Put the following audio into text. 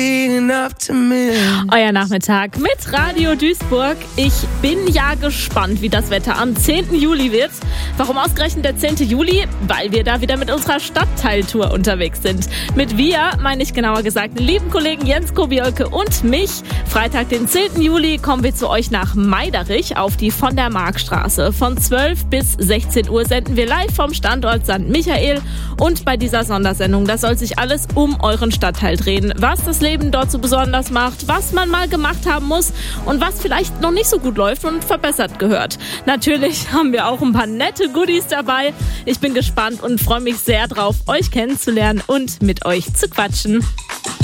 Euer Nachmittag mit Radio Duisburg. Ich bin ja gespannt, wie das Wetter am 10. Juli wird. Warum ausgerechnet der 10. Juli? Weil wir da wieder mit unserer Stadtteiltour unterwegs sind. Mit wir meine ich genauer gesagt den lieben Kollegen Jens Kobiolke und mich. Freitag, den 10. Juli, kommen wir zu euch nach Meiderich auf die von der Markstraße. Von 12 bis 16 Uhr senden wir live vom Standort St. Michael. Und bei dieser Sondersendung, da soll sich alles um euren Stadtteil drehen. Was das Leben dort so besonders macht, was man mal gemacht haben muss und was vielleicht noch nicht so gut läuft und verbessert gehört. Natürlich haben wir auch ein paar nette Goodies dabei. Ich bin gespannt und freue mich sehr drauf, euch kennenzulernen und mit euch zu quatschen.